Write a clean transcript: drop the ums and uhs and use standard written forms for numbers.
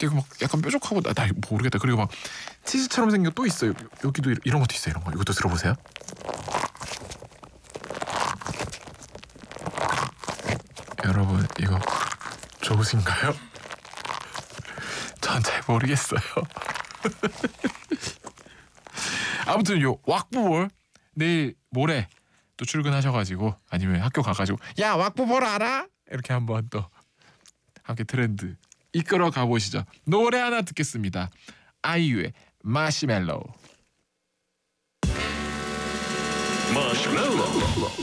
되게 막 약간 뾰족하고 나 모르겠다. 그리고 막 치즈처럼 생긴 거 또 있어요. 여기도 이런 것도 있어요. 이런 거. 이것도 들어보세요. 여러분 이거 좋으신가요? 전 잘 모르겠어요. 아무튼 요 왁부볼 내일 모레 또 출근하셔가지고 아니면 학교 가가지고 야 왁부볼 알아? 이렇게 한번 또 함께 트렌드 이끌어 가보시죠. 노래 하나 듣겠습니다. 아이유의 마시멜로우. 마시멜로